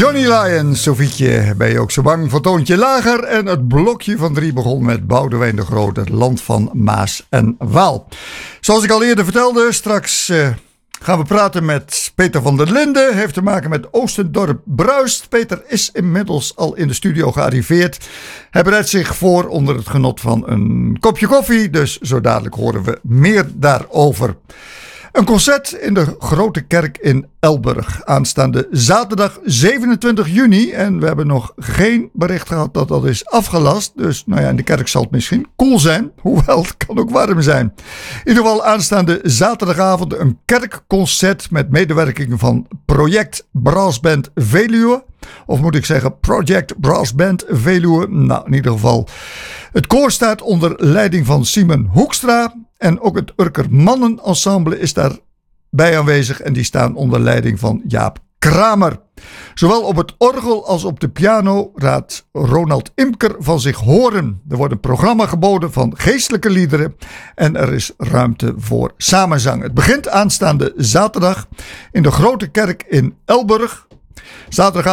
Johnny Lyon, Sofietje, ben je ook zo bang voor toontje lager? En het blokje van 3 begon met Boudewijn de Groot, het land van Maas en Waal. Zoals ik al eerder vertelde, straks gaan we praten met Peter van der Linden. Heeft te maken met Oostendorp Bruist. Peter is inmiddels al in de studio gearriveerd. Hij bereidt zich voor onder het genot van een kopje koffie. Dus zo dadelijk horen we meer daarover. Een concert in de Grote Kerk in Elburg. Aanstaande zaterdag 27 juni. En we hebben nog geen bericht gehad dat dat is afgelast. Dus nou ja, in de kerk zal het misschien koel zijn. Hoewel, het kan ook warm zijn. In ieder geval aanstaande zaterdagavond een kerkconcert met medewerking van Project Brassband Veluwe. Of moet ik zeggen Project Brassband Veluwe. Nou, in ieder geval. Het koor staat onder leiding van Simon Hoekstra. En ook het Urker Mannenensemble is daarbij aanwezig. En die staan onder leiding van Jaap Kramer. Zowel op het orgel als op de piano raadt Ronald Imker van zich horen. Er wordt een programma geboden van geestelijke liederen. En er is ruimte voor samenzang. Het begint aanstaande zaterdag in de Grote Kerk in Elburg. Zaterdag